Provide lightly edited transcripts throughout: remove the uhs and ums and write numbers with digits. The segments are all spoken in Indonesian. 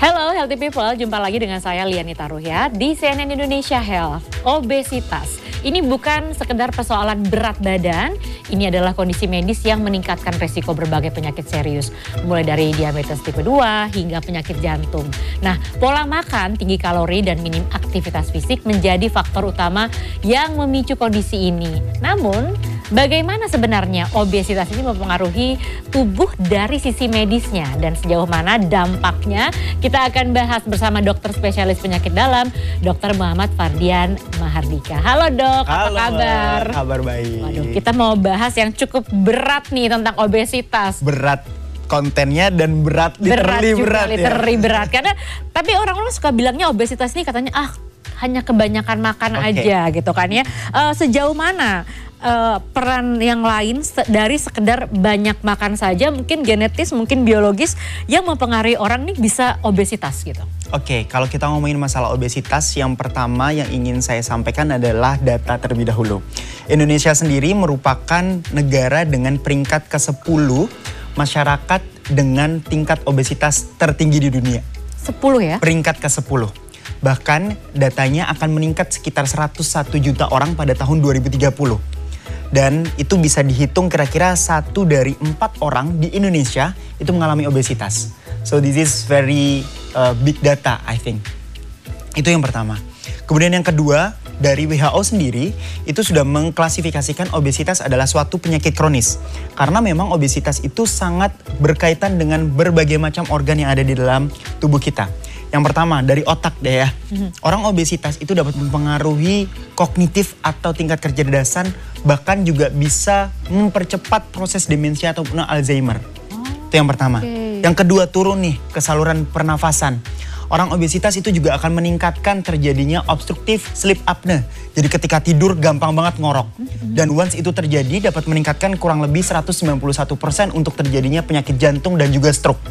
Hello Healthy People, jumpa lagi dengan saya Lianita Ruhyat di CNN Indonesia Health. Obesitas, ini bukan sekedar persoalan berat badan, ini adalah kondisi medis yang meningkatkan resiko berbagai penyakit serius. Mulai dari diabetes tipe 2 hingga penyakit jantung. Nah, pola makan, tinggi kalori dan minim aktivitas fisik menjadi faktor utama yang memicu kondisi ini. Namun, bagaimana sebenarnya obesitas ini mempengaruhi tubuh dari sisi medisnya dan sejauh mana dampaknya? Kita akan bahas bersama dokter spesialis penyakit dalam, Dr. Muhammad Fardian Mahardika. Halo dok, Halo, apa kabar? Kabar baik. Waduh, kita mau bahas yang cukup berat nih tentang obesitas. Berat kontennya dan berat berat. Karena tapi orang-orang suka bilangnya obesitas ini katanya hanya kebanyakan makan aja gitu kan ya. Sejauh mana peran yang lain dari sekedar banyak makan saja, mungkin genetis, mungkin biologis yang mempengaruhi orang nih bisa obesitas gitu? Oke, kalau kita ngomongin masalah obesitas, yang pertama yang ingin saya sampaikan adalah data terlebih dahulu. Indonesia sendiri merupakan negara dengan peringkat ke-10 masyarakat dengan tingkat obesitas tertinggi di dunia. 10 ya? Peringkat ke-10. Bahkan datanya akan meningkat sekitar 101 juta orang pada tahun 2030. Dan itu bisa dihitung kira-kira 1 dari 4 orang di Indonesia itu mengalami obesitas. So this is very big data I think. Itu yang pertama. Kemudian yang kedua, dari WHO sendiri itu sudah mengklasifikasikan obesitas adalah suatu penyakit kronis. Karena memang obesitas itu sangat berkaitan dengan berbagai macam organ yang ada di dalam tubuh kita. Yang pertama dari otak deh ya. Orang obesitas itu dapat mempengaruhi kognitif atau tingkat kecerdasan, bahkan juga bisa mempercepat proses demensia ataupun Alzheimer. Itu yang pertama. Yang kedua turun nih ke saluran pernafasan. Orang obesitas itu juga akan meningkatkan terjadinya obstructive sleep apnea. Jadi ketika tidur gampang banget ngorok. Dan once itu terjadi dapat meningkatkan kurang lebih 191% untuk terjadinya penyakit jantung dan juga stroke.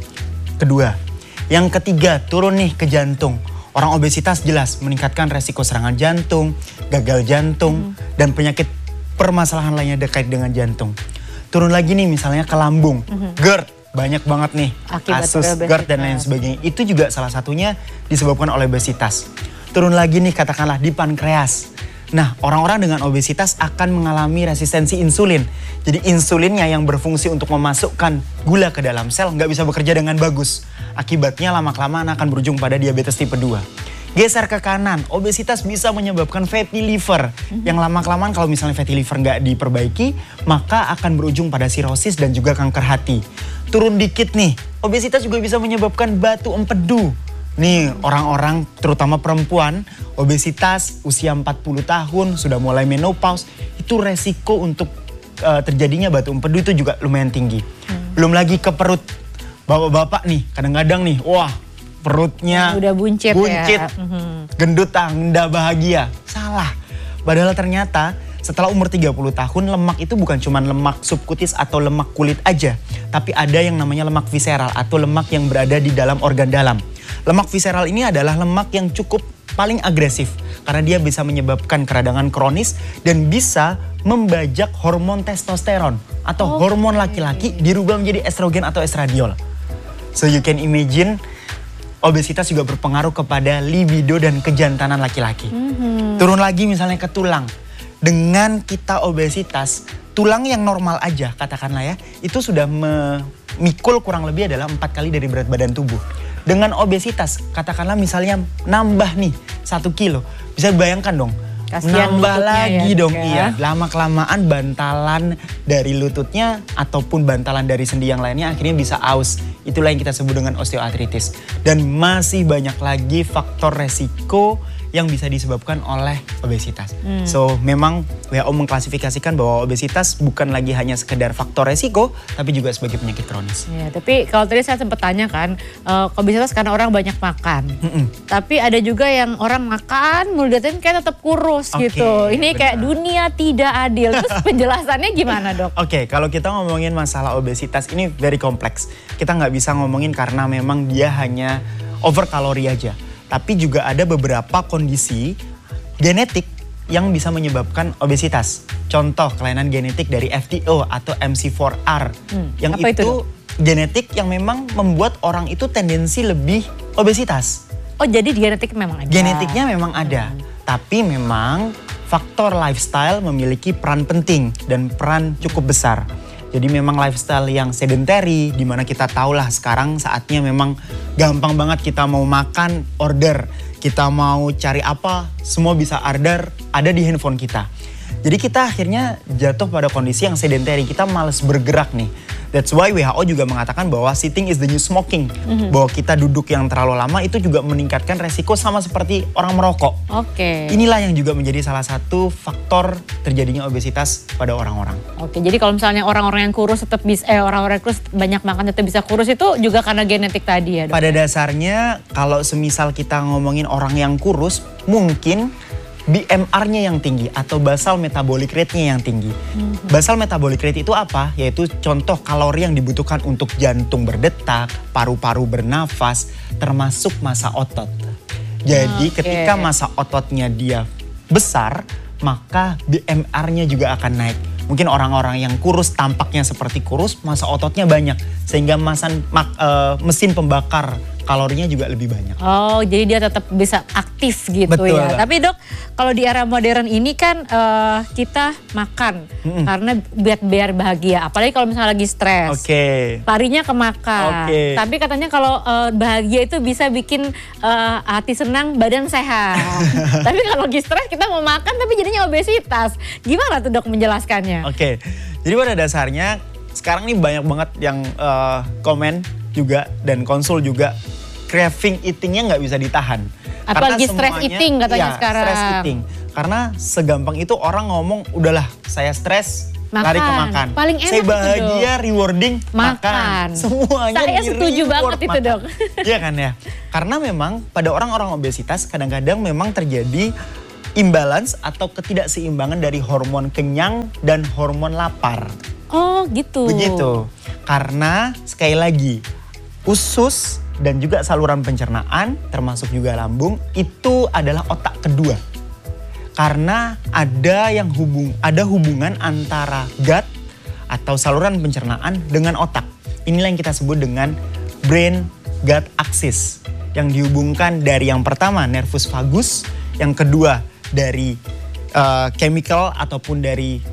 Kedua. Yang ketiga, turun nih ke jantung. Orang obesitas jelas meningkatkan resiko serangan jantung, gagal jantung, dan penyakit permasalahan lainnya terkait dengan jantung. Turun lagi nih misalnya ke lambung, GERD, banyak banget nih kasus GERD dan lain sebagainya. Itu juga salah satunya disebabkan oleh obesitas. Turun lagi nih katakanlah di pankreas. Nah, orang-orang dengan obesitas akan mengalami resistensi insulin. Jadi insulinnya yang berfungsi untuk memasukkan gula ke dalam sel nggak bisa bekerja dengan bagus. Akibatnya lama-kelamaan akan berujung pada diabetes tipe 2. Geser ke kanan, obesitas bisa menyebabkan fatty liver. Yang lama-kelamaan kalau misalnya fatty liver nggak diperbaiki, maka akan berujung pada sirosis dan juga kanker hati. Turun dikit nih, obesitas juga bisa menyebabkan batu empedu. Nih orang-orang terutama perempuan obesitas usia 40 tahun sudah mulai menopause itu resiko untuk terjadinya batu empedu itu juga lumayan tinggi. Belum lagi ke perut. Bapak-bapak nih kadang-kadang nih wah perutnya udah buncit ya. Gendut tanda bahagia. Salah. Padahal ternyata setelah umur 30 tahun lemak itu bukan cuma lemak subkutis atau lemak kulit aja. Tapi ada yang namanya lemak visceral atau lemak yang berada di dalam organ dalam. Lemak visceral ini adalah lemak yang cukup paling agresif karena dia bisa menyebabkan keradangan kronis dan bisa membajak hormon testosteron atau hormon laki-laki dirubah menjadi estrogen atau estradiol. So you can imagine obesitas juga berpengaruh kepada libido dan kejantanan laki-laki. Turun lagi misalnya ke tulang. Dengan kita obesitas, tulang yang normal aja katakanlah ya, itu sudah memikul kurang lebih adalah 4 kali dari berat badan tubuh. Dengan obesitas, katakanlah misalnya nambah nih 1 kilo. Bisa bayangkan dong, kasian nambah lagi ya, dong. Iya, lama-kelamaan bantalan dari lututnya ataupun bantalan dari sendi yang lainnya akhirnya bisa aus. Itulah yang kita sebut dengan osteoartritis. Dan masih banyak lagi faktor resiko yang bisa disebabkan oleh obesitas. So memang WHO mengklasifikasikan bahwa obesitas bukan lagi hanya sekedar faktor resiko, tapi juga sebagai penyakit kronis. Ya, tapi kalau tadi saya sempat tanya kan, obesitas karena orang banyak makan. Tapi ada juga yang orang makan, mulutnya kayak tetap kurus gitu. Ini kayak dunia tidak adil. Terus penjelasannya gimana dok? Oke, kalau kita ngomongin masalah obesitas ini very kompleks. Kita nggak bisa ngomongin karena memang dia hanya over kalori aja. Tapi juga ada beberapa kondisi genetik yang bisa menyebabkan obesitas. Contoh kelainan genetik dari FTO atau MC4R. Yang itu genetik yang memang membuat orang itu tendensi lebih obesitas. Oh jadi genetik memang ada? Genetiknya memang ada, tapi memang faktor lifestyle memiliki peran penting dan peran cukup besar. Jadi memang lifestyle yang sedentary, dimana kita tahulah sekarang saatnya memang gampang banget kita mau makan, order. Kita mau cari apa, semua bisa order, ada di handphone kita. Jadi kita akhirnya jatuh pada kondisi yang sedentary, kita males bergerak nih. That's why WHO juga mengatakan bahwa sitting is the new smoking. Bahwa kita duduk yang terlalu lama itu juga meningkatkan resiko sama seperti orang merokok. Oke. Inilah yang juga menjadi salah satu faktor terjadinya obesitas pada orang-orang. Oke, jadi kalau misalnya orang-orang yang kurus tetap bisa, orang-orang yang kurus banyak makan tetap bisa kurus itu juga karena genetik tadi ya, Dok? Pada dasarnya kalau semisal kita ngomongin orang yang kurus, mungkin BMR-nya yang tinggi atau basal metabolic rate-nya yang tinggi. Basal metabolic rate itu apa? Yaitu contoh kalori yang dibutuhkan untuk jantung berdetak, paru-paru bernafas, termasuk massa otot. Jadi ketika massa ototnya dia besar, maka BMR-nya juga akan naik. Mungkin orang-orang yang kurus tampaknya seperti kurus, massa ototnya banyak. Sehingga mesin pembakar kalorinya juga lebih banyak. Oh, jadi dia tetap bisa aktif gitu. Betul. Ya. Tapi Dok, kalau di era modern ini kan kita makan karena biar bahagia. Apalagi kalau misalnya lagi stres. Larinya ke makan. Tapi katanya kalau bahagia itu bisa bikin hati senang, badan sehat. Tapi kalau lagi stres kita mau makan tapi jadinya obesitas. Gimana tuh Dok menjelaskannya? Jadi pada dasarnya sekarang nih banyak banget yang komen juga dan konsul juga, craving eatingnya nggak bisa ditahan. Apalagi stress eating katanya sekarang. Stress eating. Karena segampang itu orang ngomong, udahlah saya stres, lari ke makan. Paling enak saya bahagia, rewarding, makan. Semuanya saya setuju banget itu Dok. Iya kan ya? Karena memang pada orang-orang obesitas kadang-kadang memang terjadi imbalance atau ketidakseimbangan dari hormon kenyang dan hormon lapar. Oh gitu. Begitu. Karena sekali lagi, usus dan juga saluran pencernaan termasuk juga lambung itu adalah otak kedua. Karena ada hubungan antara gut atau saluran pencernaan dengan otak. Inilah yang kita sebut dengan brain gut axis yang dihubungkan dari yang pertama nervus vagus, yang kedua dari chemical ataupun dari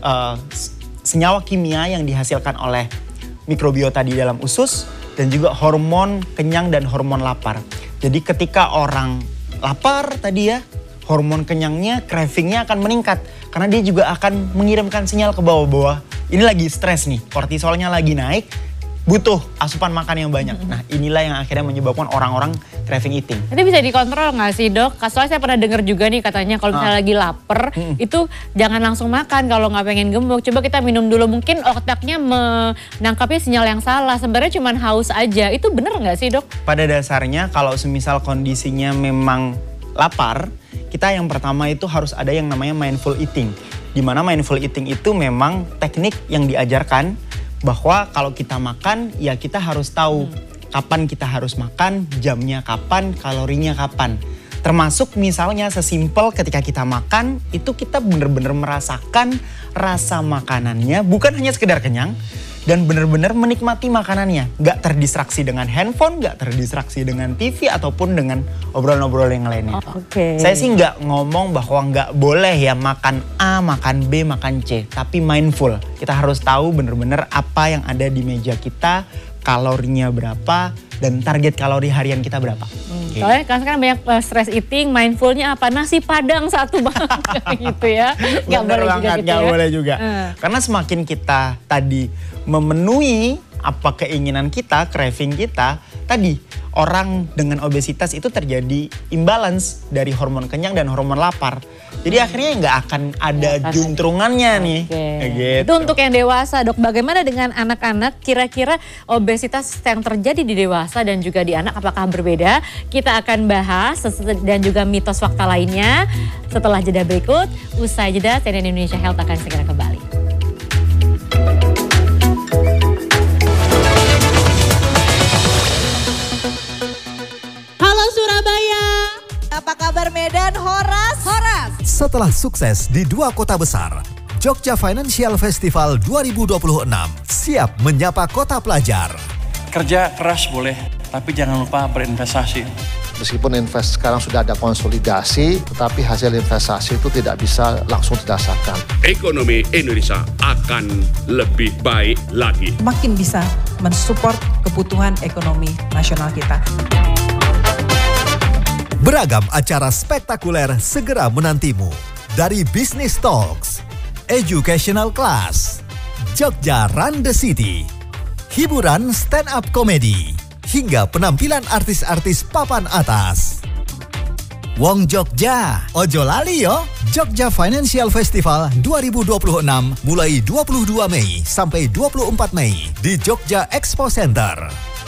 senyawa kimia yang dihasilkan oleh mikrobiota di dalam usus, dan juga hormon kenyang dan hormon lapar. Jadi ketika orang lapar tadi ya, hormon kenyangnya, cravingnya akan meningkat. Karena dia juga akan mengirimkan sinyal ke bawah-bawah. Ini lagi stres nih, kortisolnya lagi naik, butuh asupan makan yang banyak. Nah inilah yang akhirnya menyebabkan orang-orang craving eating. Itu bisa dikontrol nggak sih Dok? Soalnya saya pernah dengar juga nih katanya kalau misalnya lagi lapar itu jangan langsung makan kalau nggak pengen gemuk. Coba kita minum dulu, mungkin otaknya menangkapnya sinyal yang salah. Sebenarnya cuma haus aja. Itu bener nggak sih Dok? Pada dasarnya kalau semisal kondisinya memang lapar, kita yang pertama itu harus ada yang namanya mindful eating. Dimana mindful eating itu memang teknik yang diajarkan bahwa kalau kita makan ya kita harus tahu kapan kita harus makan, jamnya kapan, kalorinya kapan. Termasuk misalnya sesimpel ketika kita makan itu kita benar-benar merasakan rasa makanannya, bukan hanya sekedar kenyang dan benar-benar menikmati makanannya. Gak terdistraksi dengan handphone, gak terdistraksi dengan TV ataupun dengan obrolan-obrolan yang lainnya. Saya sih gak ngomong bahwa gak boleh ya makan A, makan B, makan C. Tapi mindful, kita harus tahu benar-benar apa yang ada di meja kita, kalorinya berapa, dan target kalori harian kita berapa. Soalnya kan sekarang banyak stress eating, mindfulnya apa? Nasi padang satu bang gitu ya. Gak boleh juga gitu ya. Gak boleh juga. Karena semakin kita tadi memenuhi apa keinginan kita, craving kita, tadi orang dengan obesitas itu terjadi imbalance dari hormon kenyang dan hormon lapar. Jadi akhirnya nggak akan ada juntrungannya nih. Gitu. Itu untuk yang dewasa Dok. Bagaimana dengan anak-anak? Kira-kira obesitas yang terjadi di dewasa dan juga di anak apakah berbeda? Kita akan bahas dan juga mitos fakta lainnya setelah jeda berikut. Usai jeda, CNN Indonesia Health akan segera kembali. Apa kabar Medan, Horas? Setelah sukses di 2 kota besar, Jogja Financial Festival 2026 siap menyapa kota pelajar. Kerja keras boleh, tapi jangan lupa berinvestasi. Meskipun sekarang sudah ada konsolidasi, tetapi hasil investasi itu tidak bisa langsung dirasakan. Ekonomi Indonesia akan lebih baik lagi. Makin bisa mensupport kebutuhan ekonomi nasional kita. Beragam acara spektakuler segera menantimu. Dari Business Talks, Educational Class, Jogja Run the City, hiburan stand-up comedy, hingga penampilan artis-artis papan atas. Wong Jogja, ojo lali yo. Jogja Financial Festival 2026 mulai 22 Mei sampai 24 Mei di Jogja Expo Center.